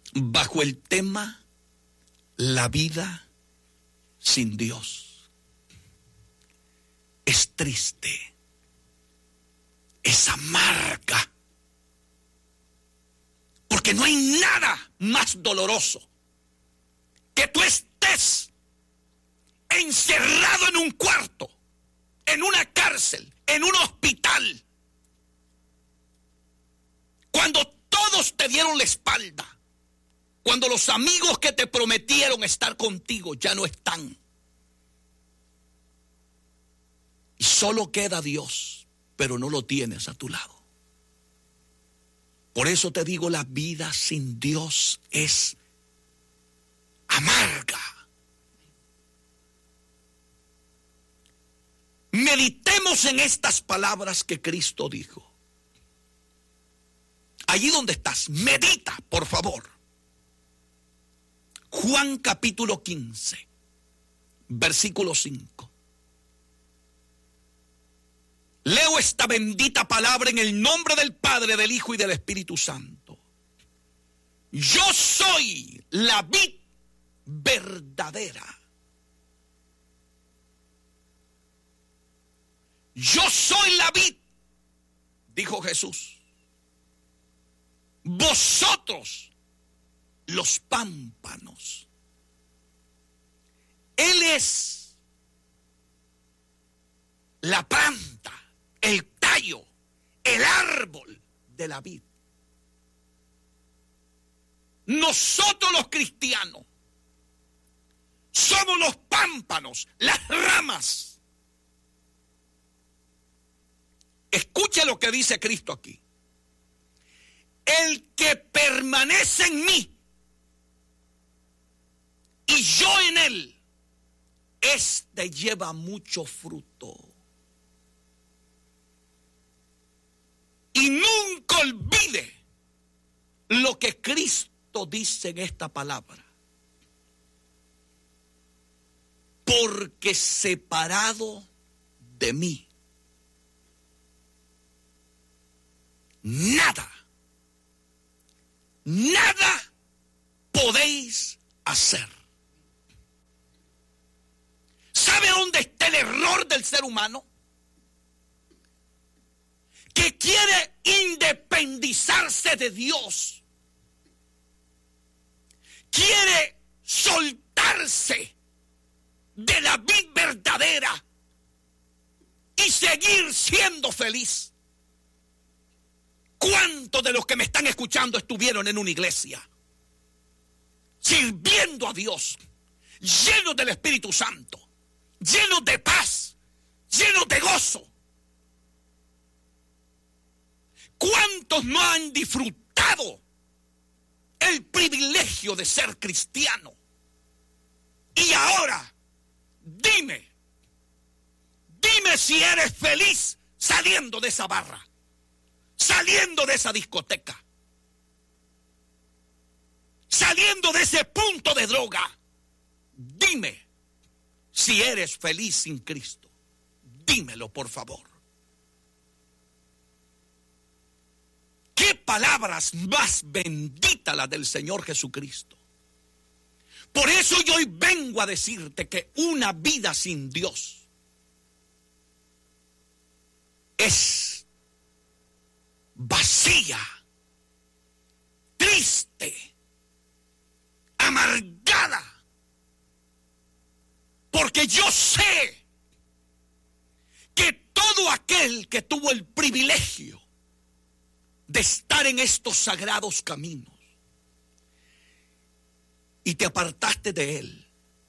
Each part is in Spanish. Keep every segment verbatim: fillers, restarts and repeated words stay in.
bajo el tema la vida sin Dios. Es triste, es amarga, porque no hay nada más doloroso que tú estés encerrado en un cuarto, en una cárcel, en un hospital, cuando todos te dieron la espalda, cuando los amigos que te prometieron estar contigo ya no están. Y solo queda Dios, pero no lo tienes a tu lado. Por eso te digo, la vida sin Dios es amarga. Meditemos en estas palabras que Cristo dijo. Allí donde estás, medita, por favor. Juan capítulo quince, versículo cinco. Leo esta bendita palabra en el nombre del Padre, del Hijo y del Espíritu Santo. Yo soy la vid verdadera. Yo soy la vid, dijo Jesús. Vosotros los pámpanos. Él es la planta, el tallo, el árbol de la vid. Nosotros los cristianos somos los pámpanos, las ramas. Escuche lo que dice Cristo aquí. El que permanece en mí y yo en él, este lleva mucho fruto. Y nunca olvide lo que Cristo dice en esta palabra. Porque separado de mí, nada, nada podéis hacer. ¿Sabe dónde está el error del ser humano? Que quiere independizarse de Dios. Quiere soltarse de la vid verdadera y seguir siendo feliz. ¿Cuántos de los que me están escuchando estuvieron en una iglesia sirviendo a Dios, llenos del Espíritu Santo, llenos de paz, llenos de gozo? ¿Cuántos no han disfrutado el privilegio de ser cristiano? Y ahora, dime, dime si eres feliz saliendo de esa barra, saliendo de esa discoteca, saliendo de ese punto de droga. Dime si eres feliz sin Cristo. Dímelo, por favor. ¿Qué palabras más benditas las del Señor Jesucristo? Por eso yo hoy vengo a decirte que una vida sin Dios es vacía, triste, amargada. Porque yo sé que todo aquel que tuvo el privilegio de estar en estos sagrados caminos y te apartaste de él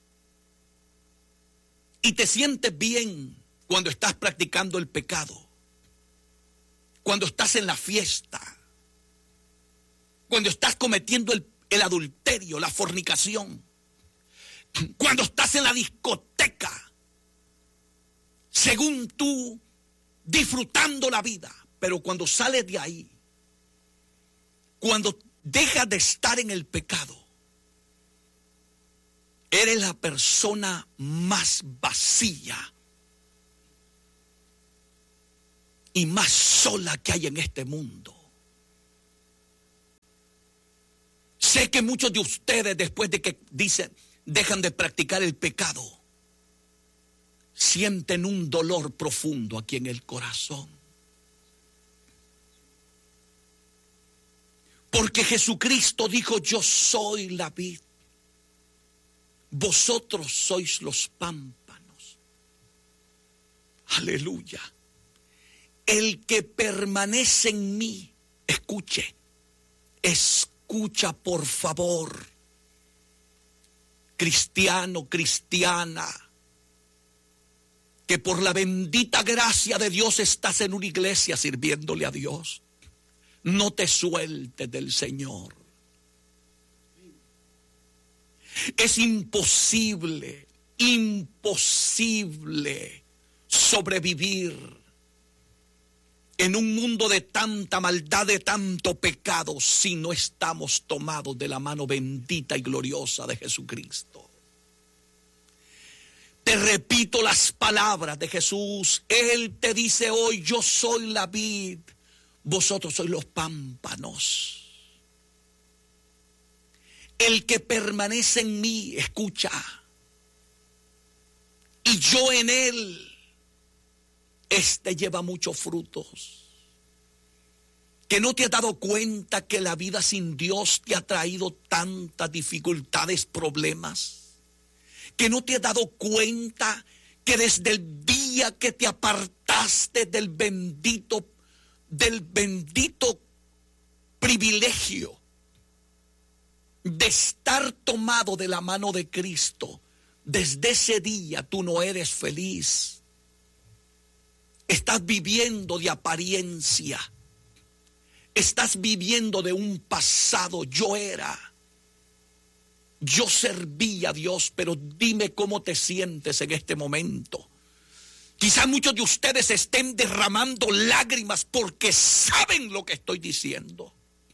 y te sientes bien cuando estás practicando el pecado, cuando estás en la fiesta, cuando estás cometiendo el, el adulterio, la fornicación, cuando estás en la discoteca, según tú, disfrutando la vida. Pero cuando sales de ahí, cuando dejas de estar en el pecado, eres la persona más vacía y más sola que hay en este mundo. Sé que muchos de ustedes, después de que dicen, dejan de practicar el pecado, sienten un dolor profundo aquí en el corazón. Porque Jesucristo dijo, yo soy la vid, vosotros sois los pámpanos. Aleluya. El que permanece en mí, escuche, escucha por favor, cristiano, cristiana, que por la bendita gracia de Dios estás en una iglesia sirviéndole a Dios. No te sueltes del Señor. Es imposible, imposible sobrevivir en un mundo de tanta maldad, de tanto pecado, si no estamos tomados de la mano bendita y gloriosa de Jesucristo. Te repito las palabras de Jesús. Él te dice hoy, yo soy la vid, vosotros sois los pámpanos. El que permanece en mí, escucha, y yo en él, este lleva muchos frutos. Que no te has dado cuenta que la vida sin Dios te ha traído tantas dificultades, problemas. Que no te has dado cuenta que desde el día que te apartaste del bendito, del bendito privilegio de estar tomado de la mano de Cristo, desde ese día tú no eres feliz. Estás viviendo de apariencia. Estás viviendo de un pasado. Yo era. Yo servía a Dios, pero dime cómo te sientes en este momento. Quizá muchos de ustedes estén derramando lágrimas porque saben lo que estoy diciendo.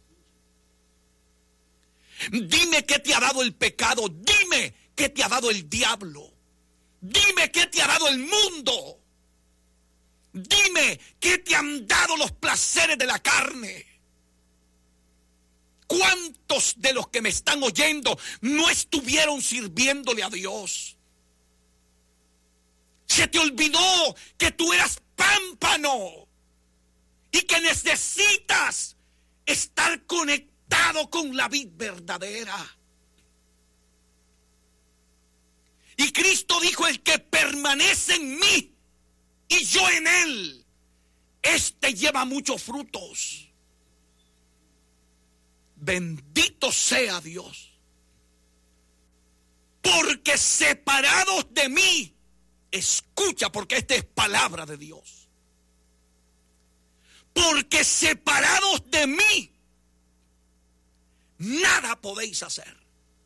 Dime qué te ha dado el pecado. Dime qué te ha dado el diablo. Dime qué te ha dado el mundo. Dime qué te han dado los placeres de la carne. ¿Cuántos de los que me están oyendo no estuvieron sirviéndole a Dios? Se te olvidó que tú eras pámpano y que necesitas estar conectado con la vid verdadera. Y Cristo dijo, el que permanece en mí y yo en él, este lleva muchos frutos. Bendito sea Dios. Porque separados de mí, escucha, porque esta es palabra de Dios. Porque separados de mí, nada podéis hacer.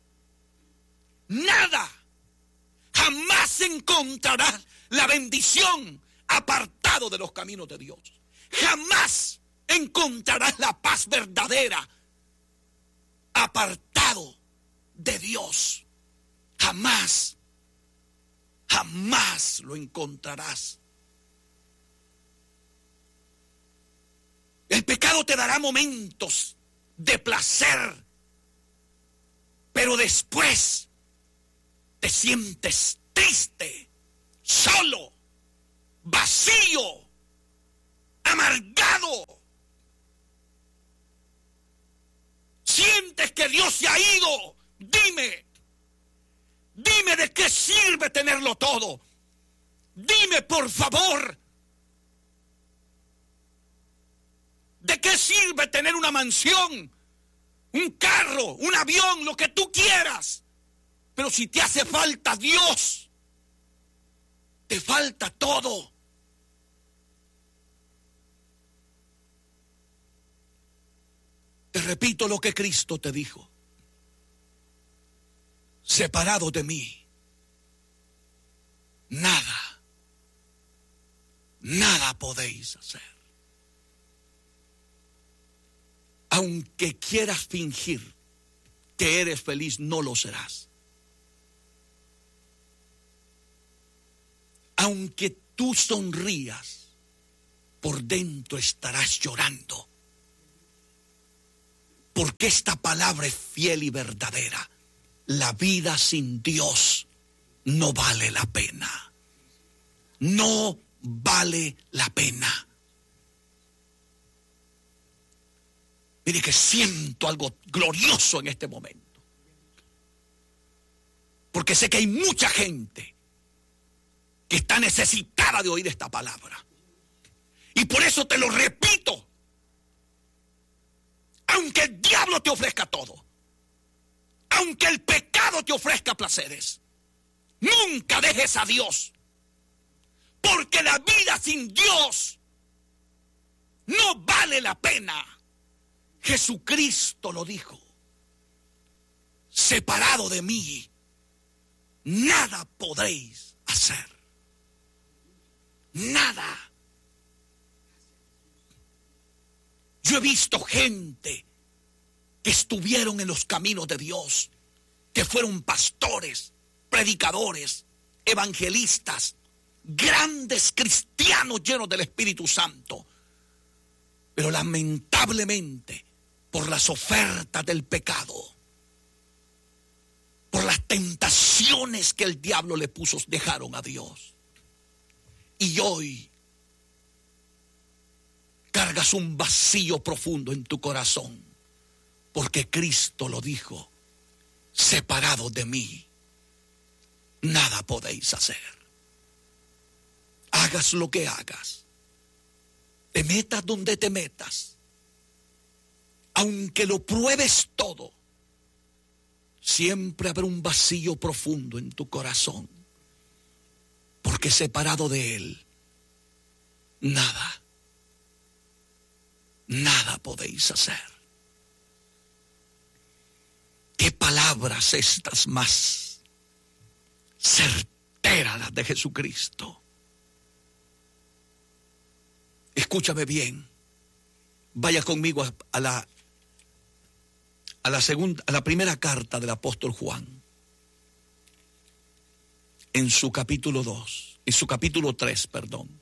Nada. Jamás encontrarás la bendición apartado de los caminos de Dios. Jamás encontrarás la paz verdadera apartado de Dios. Jamás, jamás lo encontrarás. El pecado te dará momentos de placer, pero después te sientes triste, solo, vacío, amargado. Sientes que Dios se ha ido. Dime, dime de qué sirve tenerlo todo. Dime, por favor, ¿de qué sirve tener una mansión, un carro, un avión, lo que tú quieras? Pero si te hace falta Dios, te falta todo. Te repito lo que Cristo te dijo. Separado de mí, nada, nada podéis hacer. Aunque quieras fingir que eres feliz, no lo serás. Aunque tú sonrías, por dentro estarás llorando. Porque esta palabra es fiel y verdadera. La vida sin Dios no vale la pena. No vale la pena. Mire que siento algo glorioso en este momento. Porque sé que hay mucha gente que está necesitada de oír esta palabra. Y por eso te lo repito. Aunque el diablo te ofrezca todo, aunque el pecado te ofrezca placeres, nunca dejes a Dios. Porque la vida sin Dios no vale la pena. Jesucristo lo dijo. Separado de mí, nada podréis hacer. Nada. Yo he visto gente que estuvieron en los caminos de Dios, que fueron pastores, predicadores, evangelistas, grandes cristianos llenos del Espíritu Santo. Pero lamentablemente, por las ofertas del pecado, por las tentaciones que el diablo le puso, dejaron a Dios. Y hoy cargas un vacío profundo en tu corazón, porque Cristo lo dijo: separados de mí, nada podéis hacer. Hagas lo que hagas, te metas donde te metas, aunque lo pruebes todo, siempre habrá un vacío profundo en tu corazón, porque separado de Él, nada, nada podéis hacer. ¿Qué palabras estas más certeras las de Jesucristo? Escúchame bien. Vaya conmigo a, a la a la segunda, a la primera carta del apóstol Juan. En su capítulo dos, en su capítulo tres, perdón.